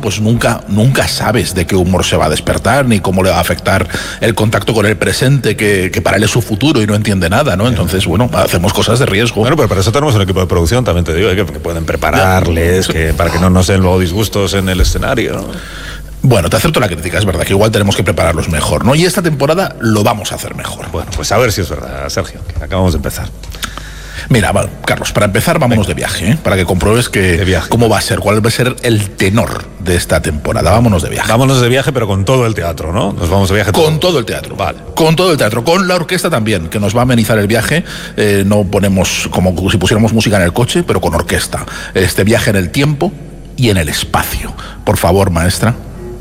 pues nunca sabes de qué humor se va a despertar, ni cómo le va a afectar el contacto con el presente, que para él es su futuro y no entiende nada, ¿no? Entonces, bueno, hacemos cosas de riesgo. Bueno, pero para eso tenemos un equipo de producción, también te digo, que pueden prepararles, para que no nos den luego disgustos en el escenario, ¿no? Bueno, te acepto la crítica, es verdad que igual tenemos que prepararlos mejor, ¿no? Y esta temporada lo vamos a hacer mejor. Bueno, pues a ver si es verdad, Sergio, que acabamos de empezar. Mira, bueno, Carlos, para empezar vámonos de viaje, ¿eh? Para que compruebes cómo va a ser, cuál va a ser el tenor de esta temporada. Vámonos de viaje. Vámonos de viaje, pero con todo el teatro, ¿no? Nos vamos de viaje con todo el teatro. Vale. Con todo el teatro, con la orquesta también, que nos va a amenizar el viaje. No ponemos como si pusiéramos música en el coche, pero con orquesta. Este viaje en el tiempo y en el espacio. Por favor, maestra.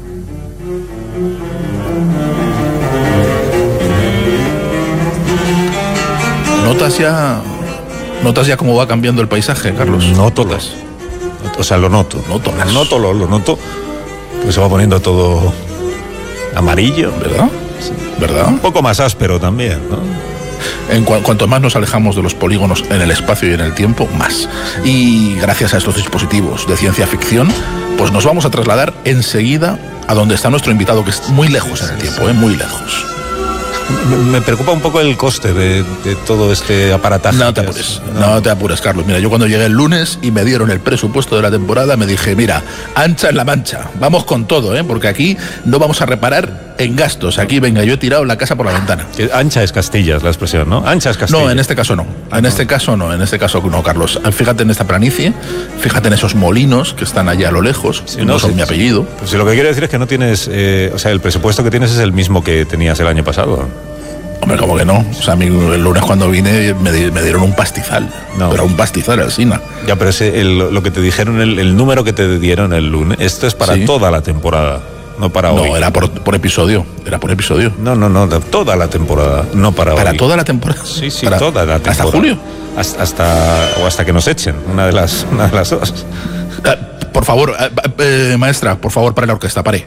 ¿Notas ya cómo va cambiando el paisaje, Carlos? Noto, o sea, lo noto. Lo noto. Pues se va poniendo todo amarillo. ¿Verdad? Sí. ¿Verdad? Un poco más áspero también, ¿no? Cuanto más nos alejamos de los polígonos en el espacio y en el tiempo, más. Y gracias a estos dispositivos de ciencia ficción, pues nos vamos a trasladar enseguida a donde está nuestro invitado, que es muy lejos en el tiempo, muy lejos. Me preocupa un poco el coste de todo este aparataje. No te apures, Carlos. Mira, yo cuando llegué el lunes y me dieron el presupuesto de la temporada, me dije, mira, ancha en la mancha, vamos con todo, porque aquí no vamos a reparar en gastos. Aquí, venga, yo he tirado la casa por la ventana. Ancha es Castilla, es la expresión, ¿no? Ancha es Castilla. No, en este caso no. En este caso no, Carlos. Fíjate en esta planicie, fíjate en esos molinos que están allá a lo lejos, que no son mi apellido. Pues si lo que quiero decir es que no tienes, o sea, el presupuesto que tienes es el mismo que tenías el año pasado. Hombre, como que no. O sea, a mí el lunes cuando vine me dieron un pastizal. No. Pero un pastizal, Alsina. Ya, pero lo que te dijeron, el número que te dieron el lunes, esto es para toda la temporada, no para hoy. No, era por episodio. Era por episodio. No, toda la temporada, no para hoy. ¿Para toda la temporada? Sí, toda la temporada. ¿Hasta julio? Hasta que nos echen, una de las dos. Por favor, maestra, por favor, pare la orquesta. Pare.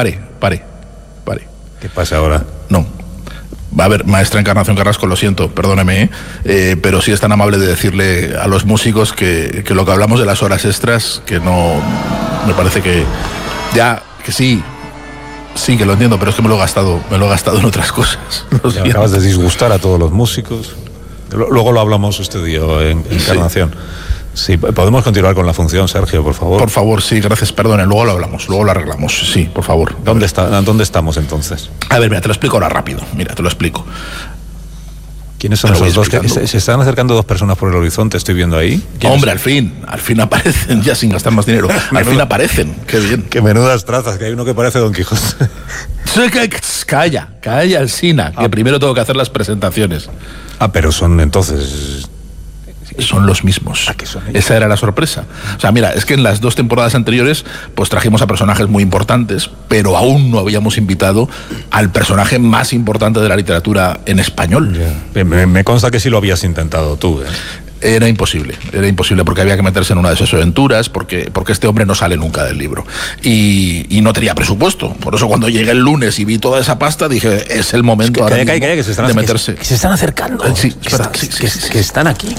¿Qué pasa ahora? No. A ver, maestra Encarnación Carrasco, lo siento, perdóneme, pero sí es tan amable de decirle a los músicos que lo que hablamos de las horas extras, que no, me parece que sí, que lo entiendo, pero es que me lo he gastado en otras cosas. Ya acabas de disgustar a todos los músicos. Luego lo hablamos usted y yo en Encarnación. Sí, podemos continuar con la función, Sergio, por favor. Por favor, sí, gracias, perdone, luego lo hablamos, luego lo arreglamos, sí, por favor. ¿Dónde estamos entonces? A ver, mira, te lo explico ahora rápido, te lo explico. ¿Quiénes son esos dos? ¿Se están acercando dos personas por el horizonte? Estoy viendo ahí. Hombre, al fin aparecen, ya sin gastar más dinero. Al fin aparecen, qué bien. Qué menudas trazas, que hay uno que parece Don Quijote. Calla, Alsina, que primero tengo que hacer las presentaciones. Pero son entonces... Son los mismos. ¿A qué son ellos? Esa era la sorpresa. O sea, mira, es que en las 2 temporadas anteriores pues trajimos a personajes muy importantes, pero aún no habíamos invitado al personaje más importante de la literatura en español. Yeah. Me consta que sí lo habías intentado tú, Era imposible porque había que meterse en una de esas aventuras, porque este hombre no sale nunca del libro y no tenía presupuesto. Por eso cuando llegué el lunes y vi toda esa pasta, dije, es el momento que de meterse. Que se están acercando. Sí, que están aquí.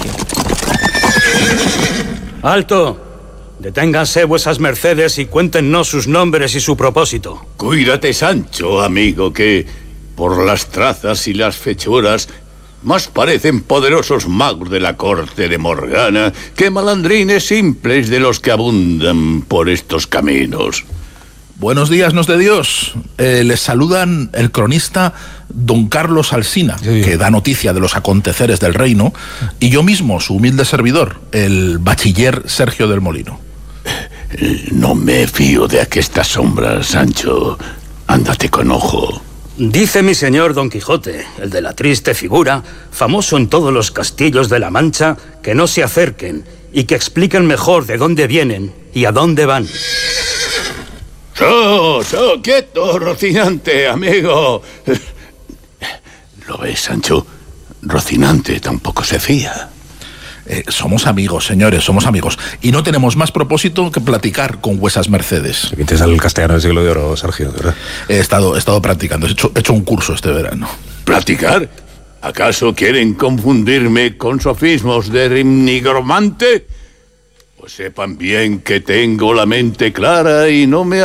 ¡Alto! Deténganse vuesas mercedes y cuéntenos sus nombres y su propósito. Cuídate, Sancho, amigo, que por las trazas y las fechuras más parecen poderosos magos de la corte de Morgana que malandrines simples de los que abundan por estos caminos. Buenos días, nos de Dios. Les saludan el cronista don Carlos Alsina, que da noticia de los aconteceres del reino, y yo mismo, su humilde servidor, el bachiller Sergio del Molino. No me fío de aquesta sombra, Sancho. Ándate con ojo. Dice mi señor Don Quijote, el de la triste figura, famoso en todos los castillos de la Mancha, que no se acerquen y que expliquen mejor de dónde vienen y a dónde van. Quieto, Rocinante, amigo. ¿Lo ves, Sancho? Rocinante tampoco se fía. Somos amigos, señores, somos amigos. Y no tenemos más propósito que platicar con vuesas mercedes. ¿Qué te sale el castellano del siglo de oro, Sergio? ¿Verdad? He estado practicando, he hecho un curso este verano. ¿Practicar? ¿Acaso quieren confundirme con sofismos de rimnigromante? Pues sepan bien que tengo la mente clara y no me